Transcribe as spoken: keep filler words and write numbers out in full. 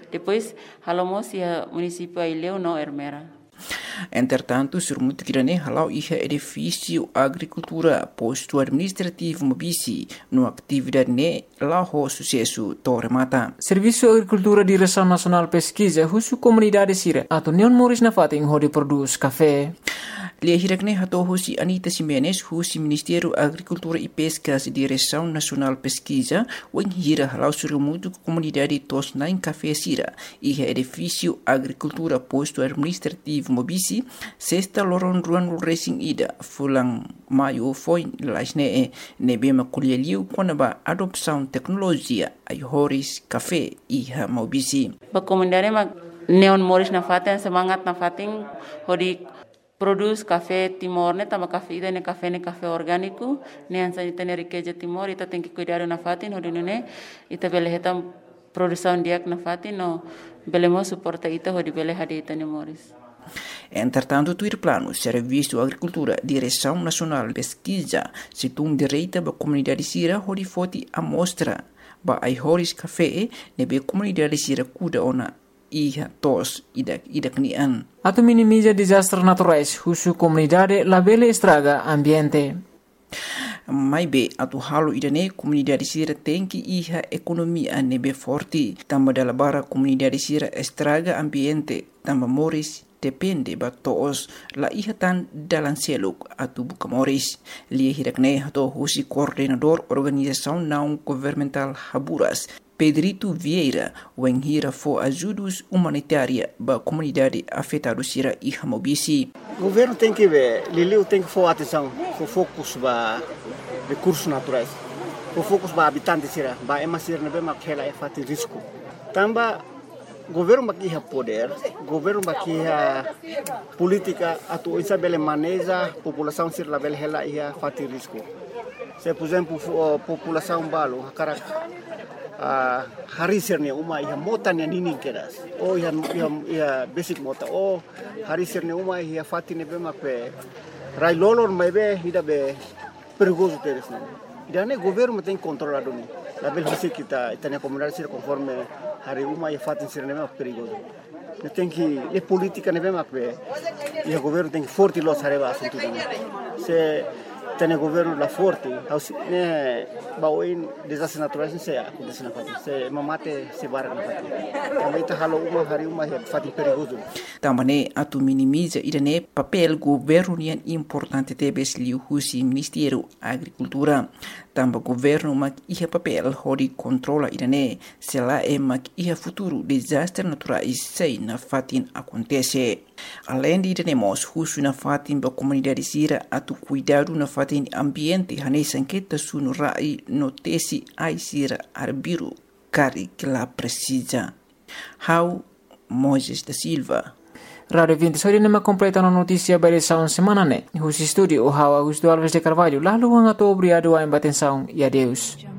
Depois, halomos e a município Aileu não Ermera. Entretanto, surmuto grande halau iha edifício agricultura posto administrativo mobisi no atividade ne laho sucesso tormata. Serviço Agricultura Direção Nacional Pesquisa husu comunidade sira atau Neon Moris na fating hodi produz café. Lia hirakne hato husi Anita Simenes husi Ministério Agricultura e Pescas Direção Nacional Pesquisa wen hira halau surmuto comunidade tos nain café sira iha edifício agricultura posto administrativo mobisi sexta loron ruan racing ida fulang maio foi lasne nebe makulialiu quando adopção tecnologia ai horis café iha mobisi. Ba comunidade ma Neon Moris na fatin semangat na fatin hodi produz café Timor ne tama café ida ne café ne café orgânico ne ansa ita ne riqueza Timor ita tem que cuidar na fatin hodi ne ita bele heta produção diak na fatin no belemo suporta ita hodi bele hadi ita ne Moris. Entretanto, tuir plano Serviço Agricultura Direção Nacional Pesquisa situng direita ba comunidade sira hodi foti amostra ba ai horis café nebe comunidade sira kuda ona iha tos idak idak nian. Atau minimiza desastres naturais husu comunidade labele estraga ambiente. Mai be atu halu idane comunidade sira tem que iha economia nebe forte tamba dalabara comunidade sira estraga ambiente tamba moris depende ba toos la iha tan dalan seluk atu buka moris lia hirakne hato husi coordenador organização não governamental Haburas Pedrito Vieira wen hira fo ajudos humanitária ba comunidade afetada sira iha mobisi. O governo tem que ver, Liliu tem que for atenção, for focus ba recursos naturais, for focus ba habitantes sira, ba emasir na bema kela e fati risco. Tamba governo bakiha poder, governo bakiha política atu isa bele maneja população sira la bele hela ia fati risco. Se por exemplo população balo karak Uh, hari sernya uma ia mota nia ninin keras oh ia ia, ia basic mota oh hari sernya uma ia fati ne bema pe rai lolor mai be ida be perigoso teres ne ida ne governo tem controlado ni la bel hasi kita itania comunidade ser conforme hari uma ia fati ser ne bema perigoso ne tem que e política ne bema pe ia governo tem forte los areba assunto se tem governo la forte ne bawain desastres naturais se acontece na fati se mamate se barra na fati também tá halo uma hari uma fati perigoso também atu minimiza idane papel governo nian importante tebes liu husi Ministério Agricultura tamba governo mak iha papel hori controla idane se la e mak iha futuro desastre naturais sei na fatin acontece além de idane mos husu na fatin ba comunidade sira atu cuidado na fatin ambiente hane sanqueta sunu rai notesi ai sira arbiru cari que la precisa. How Moses da Silva. Radio vinte sori nema completa na notícia ba edição semana ne. Husi studio o How Augusto Alves de Carvalho. Lalu ang ato obrigado a embatenção e adeus.